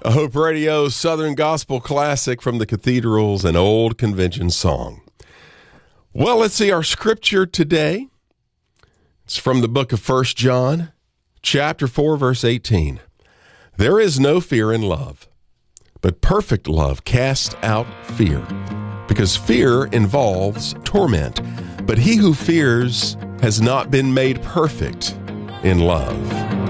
Hope Radio Southern Gospel Classic from the Cathedrals, an old convention song. Well, let's see our scripture today. It's from the book of 1 John, chapter 4, verse 18. There is no fear in love, but perfect love casts out fear, because fear involves torment. But he who fears has not been made perfect in love.